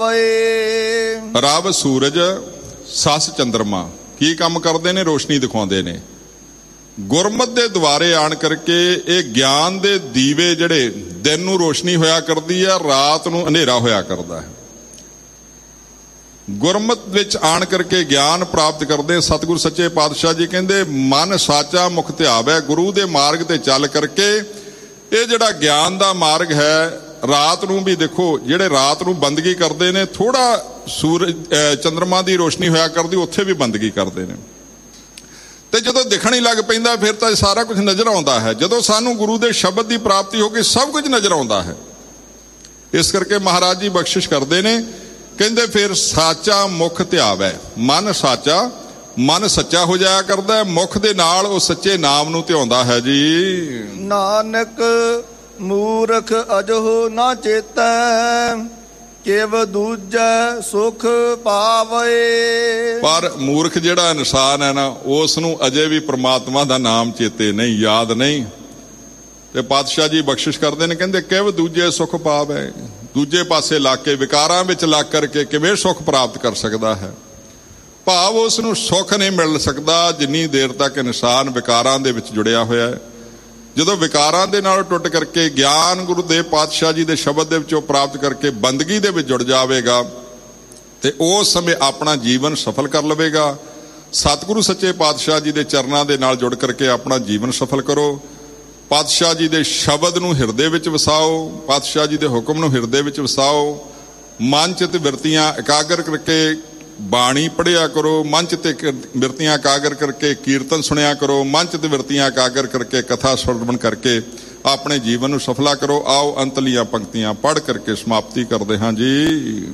Rub ਸੂਰਜ, ਸੱਸ ਚੰਦਰਮਾ ਕੀ ਕੰਮ ਕਰਦੇ ਨੇ? ਰੋਸ਼ਨੀ ਦਿਖਾਉਂਦੇ ਨੇ। ਗੁਰਮਤ ਦੇ ਦੁਆਰੇ ਆਣ ਕਰਕੇ ਇਹ ਗਿਆਨ ਦੇ ਦੀਵੇ ਜਿਹੜੇ ਦਿਨ ਨੂੰ ਰੋਸ਼ਨੀ ਹੋਇਆ ਕਰਦੀ ਆ, ਰਾਤ ਨੂੰ ਹਨੇਰਾ ਹੋਇਆ ਕਰਦਾ ਹੈ। ਗੁਰਮਤ ਵਿੱਚ ਆਣ ਕਰਕੇ ਗਿਆਨ ਪ੍ਰਾਪਤ ਕਰਦੇ। ਸਤਿਗੁਰ ਸੱਚੇ ਪਾਤਸ਼ਾਹ ਜੀ ਕਹਿੰਦੇ ਮਨ ਸਾਚਾ ਮੁਖ ਧਿਆਵੈ। ਗੁਰੂ ਦੇ ਮਾਰਗ ਤੇ ਚੱਲ ਕਰਕੇ ਇਹ ਜਿਹੜਾ ਗਿਆਨ ਦਾ ਮਾਰਗ ਹੈ, ਰਾਤ ਨੂੰ ਵੀ ਦੇਖੋ, ਜਿਹੜੇ ਰਾਤ ਨੂੰ ਬੰਦਗੀ ਕਰਦੇ ਨੇ, ਥੋੜਾ ਸੂਰਜ ਚੰਦਰਮਾ ਦੀ ਰੋਸ਼ਨੀ ਹੋਇਆ ਕਰਦੀ, ਉੱਥੇ ਵੀ ਬੰਦਗੀ ਕਰਦੇ ਨੇ। ਤੇ ਜਦੋਂ ਦਿਖਣ ਹੀ ਲੱਗ ਪੈਂਦਾ ਫਿਰ ਤਾਂ ਸਾਰਾ ਕੁਝ ਨਜ਼ਰ ਆਉਂਦਾ ਹੈ। ਜਦੋਂ ਸਾਨੂੰ ਗੁਰੂ ਦੇ ਸ਼ਬਦ ਦੀ ਪ੍ਰਾਪਤੀ ਹੋ ਗਈ, ਸਭ ਕੁਝ ਨਜ਼ਰ ਆਉਂਦਾ ਹੈ। ਇਸ ਕਰਕੇ ਮਹਾਰਾਜ ਜੀ ਬਖਸ਼ਿਸ਼ ਕਰਦੇ ਨੇ, ਕਹਿੰਦੇ ਫਿਰ ਸਾਚਾ ਮੁਖ ਧਿਆਵੈ। ਮਨ ਸਾਚਾ, ਮਨ ਸੱਚਾ ਹੋ ਜਾਇਆ ਕਰਦਾ ਹੈ। ਮੁਖ ਦੇ ਨਾਲ ਉਹ ਸੱਚੇ ਨਾਮ ਨੂੰ ਧਿਆਉਂਦਾ ਹੈ ਜੀ। ਨਾਨਕ ਮੂਰਖ ਅਜਹੁ ਨਾ ਚੇਤੈ, ਕੇਵ ਦੂਜੈ ਸੁਖ ਪਾਵੇ। ਪਰ ਮੂਰਖ ਜਿਹੜਾ ਇਨਸਾਨ ਹੈ ਨਾ, ਉਸ ਨੂੰ ਅਜੇ ਵੀ ਪ੍ਰਮਾਤਮਾ ਦਾ ਨਾਮ ਚੇਤੇ ਨਹੀਂ, ਯਾਦ ਨਹੀਂ। ਤੇ ਪਾਤਸ਼ਾਹ ਜੀ ਬਖਸ਼ਿਸ਼ ਕਰਦੇ ਨੇ, ਕਹਿੰਦੇ ਕਿਵ ਦੂਜੇ ਸੁਖ ਪਾਵੇ। ਦੂਜੇ ਪਾਸੇ ਲੱਗ ਕੇ, ਵਿਕਾਰਾਂ ਵਿੱਚ ਲੱਗ ਕਰਕੇ ਕਿਵੇਂ ਸੁੱਖ ਪ੍ਰਾਪਤ ਕਰ ਸਕਦਾ ਹੈ? ਭਾਵ ਉਸ ਨੂੰ ਸੁੱਖ ਨਹੀਂ ਮਿਲ ਸਕਦਾ ਜਿੰਨੀ ਦੇਰ ਤੱਕ ਇਨਸਾਨ ਵਿਕਾਰਾਂ ਦੇ ਵਿੱਚ ਜੁੜਿਆ ਹੋਇਆ ਹੈ। ਜਦੋਂ ਵਿਕਾਰਾਂ ਦੇ ਨਾਲ ਟੁੱਟ ਕਰਕੇ ਗਿਆਨ ਗੁਰੂ ਦੇ ਪਾਤਸ਼ਾਹ ਜੀ ਦੇ ਸ਼ਬਦ ਦੇ ਵਿੱਚੋਂ ਪ੍ਰਾਪਤ ਕਰਕੇ ਬੰਦਗੀ ਦੇ ਵਿੱਚ ਜੁੜ ਜਾਵੇਗਾ ਤੇ ਉਸ ਸਮੇਂ ਆਪਣਾ ਜੀਵਨ ਸਫਲ ਕਰ ਲਵੇਗਾ। ਸਤਿਗੁਰੂ ਸੱਚੇ ਪਾਤਸ਼ਾਹ ਜੀ ਦੇ ਚਰਨਾਂ ਦੇ ਨਾਲ ਜੁੜ ਕਰਕੇ ਆਪਣਾ ਜੀਵਨ ਸਫਲ ਕਰੋ। ਪਾਤਸ਼ਾਹ ਜੀ ਦੇ ਸ਼ਬਦ ਨੂੰ ਹਿਰਦੇ ਵਿੱਚ ਵਸਾਓ, ਪਾਤਸ਼ਾਹ ਜੀ ਦੇ ਹੁਕਮ ਨੂੰ ਹਿਰਦੇ ਵਿੱਚ ਵਸਾਓ। ਮਨ ਚ ਤੇ ਬਿਰਤੀਆਂ ਇਕਾਗਰ ਕਰਕੇ ਬਾਣੀ ਪੜ੍ਹਿਆ ਕਰੋ। ਮਨ ਚ ਤੇ ਬਿਰਤੀਆਂ ਇਕਾਗਰ ਕਰਕੇ ਕੀਰਤਨ ਸੁਣਿਆ ਕਰੋ। ਮਨ ਚ ਤੇ ਬਿਰਤੀਆਂ ਇਕਾਗਰ ਕਰਕੇ ਕਥਾ ਸਰਵਣ ਕਰਕੇ ਆਪਣੇ ਜੀਵਨ ਨੂੰ ਸਫਲਾ ਕਰੋ। ਆਓ ਅੰਤਲੀਆਂ ਪੰਕਤੀਆਂ ਪੜ੍ਹ ਕਰਕੇ ਸਮਾਪਤੀ ਕਰਦੇ ਹਾਂ ਜੀ।